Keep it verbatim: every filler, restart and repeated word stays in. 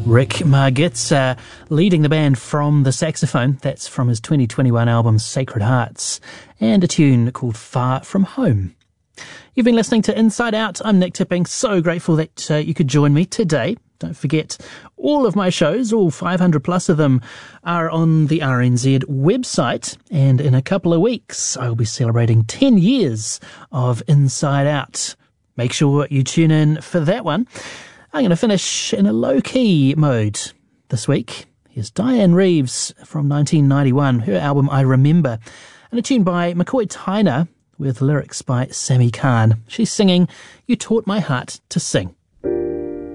Rick Margitz leading the band from the saxophone. That's from his twenty twenty-one album Sacred Hearts, and a tune called Far From Home. You've been listening to Inside Out. I'm Nick Tipping. So grateful that uh, you could join me today. Don't forget, all of my shows, all five hundred plus of them, are on the R N Z website. And in a couple of weeks, I'll be celebrating ten years of Inside Out. Make sure you tune in for that one. I'm going to finish in a low-key mode this week. Here's Diane Reeves from nineteen ninety-one, her album I Remember, and a tune by McCoy Tyner with lyrics by Sammy Kahn. She's singing You Taught My Heart to Sing.